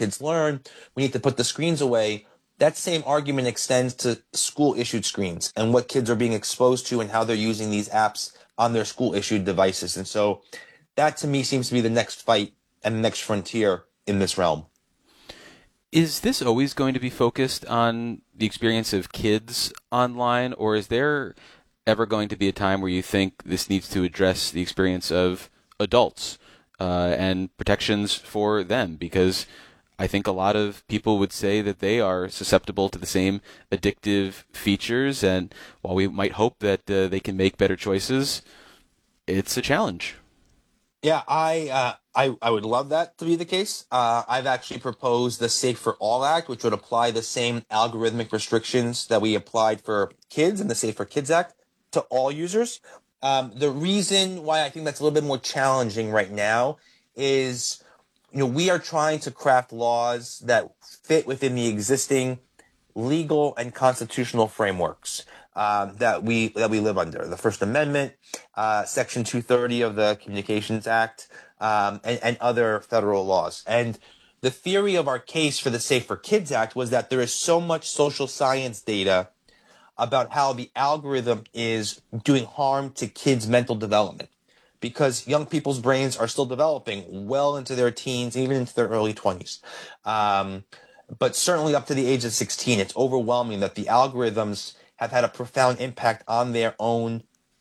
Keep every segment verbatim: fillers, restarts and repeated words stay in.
kids learn. We need to put the screens away. That same argument extends to school-issued screens and what kids are being exposed to and how they're using these apps on their school-issued devices. And so that, to me, seems to be the next fight and the next frontier in this realm. Is this always going to be focused on the experience of kids online, or is there ever going to be a time where you think this needs to address the experience of adults uh, and protections for them? Because I think a lot of people would say that they are susceptible to the same addictive features, and while we might hope that uh, they can make better choices, it's a challenge. Yeah, I, uh, I I would love that to be the case. Uh, I've actually proposed the Safe for All Act, which would apply the same algorithmic restrictions that we applied for kids in the Safe for Kids Act to all users. Um, the reason why I think that's a little bit more challenging right now is, you know, we are trying to craft laws that fit within the existing legal and constitutional frameworks um, that we that we live under. The First Amendment, uh, Section two thirty of the Communications Act, um, and, and other federal laws. And the theory of our case for the Safe for Kids Act was that there is so much social science data about how the algorithm is doing harm to kids' mental development, because young people's brains are still developing well into their teens, even into their early twenties. Um, but certainly up to the age of sixteen, it's overwhelming that the algorithms have had a profound impact on their own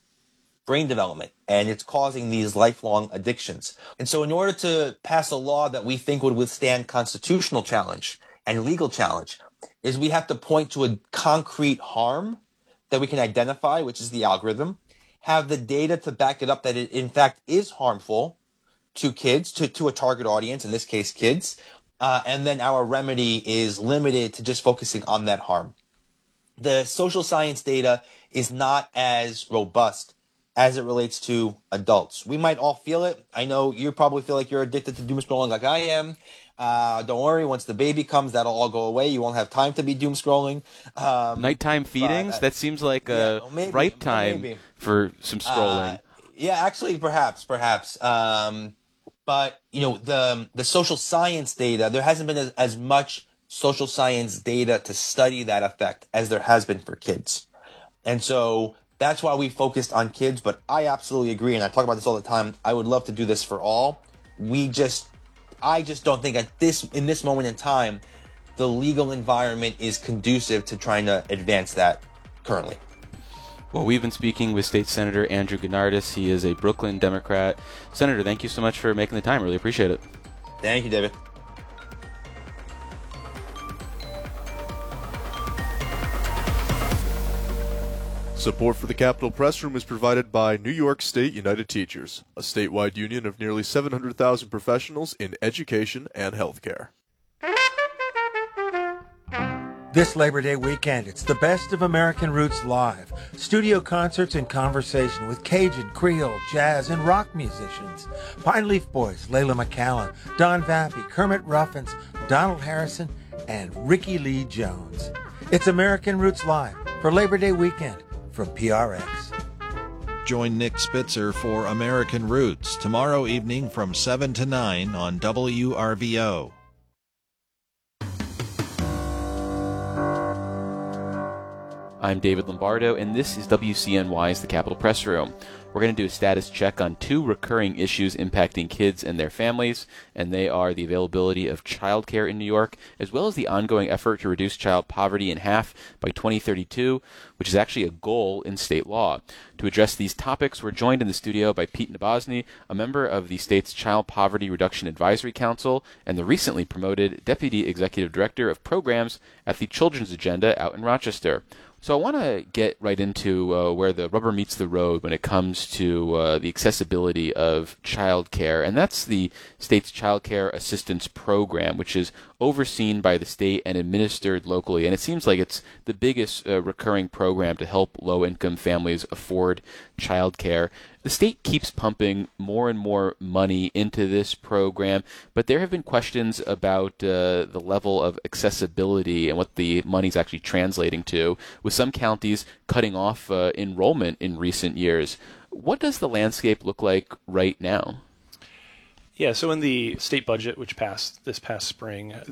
brain development, and it's causing these lifelong addictions. And so in order to pass a law that we think would withstand constitutional challenge and legal challenge, is we have to point to a concrete harm that we can identify, which is the algorithm, have the data to back it up that it in fact is harmful to kids, to, to a target audience, in this case kids, uh, and then our remedy is limited to just focusing on that harm. The social science data is not as robust as it relates to adults. We might all feel it. I know you probably feel like you're addicted to doom scrolling like I am. Uh, don't worry, once the baby comes, that'll all go away. You won't have time to be doom scrolling. Um, Nighttime feedings? but, uh, that seems like a yeah, maybe, ripe time maybe. for some scrolling. Uh, yeah, actually, perhaps, perhaps. Um, but, you know, the the social science data, there hasn't been as, as much social science data to study that effect as there has been for kids. And so that's why we focused on kids, but I absolutely agree, and I talk about this all the time. I would love to do this for all. We just, I just don't think at this, in this moment in time, the legal environment is conducive to trying to advance that currently. Well, we've been speaking with State Senator Andrew Gennardis. He is a Brooklyn Democrat. Senator, thank you so much for making the time. Really appreciate it. Thank you, David. Support for the Capitol Press Room is provided by New York State United Teachers, a statewide union of nearly seven hundred thousand professionals in education and healthcare. This Labor Day weekend, it's the best of American Roots Live. Studio concerts and conversation with Cajun, Creole, jazz, and rock musicians. Pine Leaf Boys, Layla McAllen, Don Vappy, Kermit Ruffins, Donald Harrison, and Ricky Lee Jones. It's American Roots Live for Labor Day weekend from P R X. Join Nick Spitzer for American Roots tomorrow evening from seven to nine on W R V O. I'm David Lombardo, and this is W C N Y's The Capitol Press Room. We're going to do a status check on two recurring issues impacting kids and their families, and they are the availability of childcare in New York, as well as the ongoing effort to reduce child poverty in half by twenty thirty-two, which is actually a goal in state law. To address these topics, we're joined in the studio by Pete Nabozny, a member of the state's Child Poverty Reduction Advisory Council and the recently promoted Deputy Executive Director of Programs at the Children's Agenda out in Rochester. So I want to get right into uh, where the rubber meets the road when it comes to uh, the accessibility of child care, and that's the state's Child Care Assistance Program, which is overseen by the state and administered locally. And it seems like it's the biggest uh, recurring program to help low-income families afford child care. The state keeps pumping more and more money into this program, but there have been questions about uh, the level of accessibility and what the money's actually translating to, with some counties cutting off uh, enrollment in recent years. What does the landscape look like right now? Yeah, so in the state budget, which passed this past spring,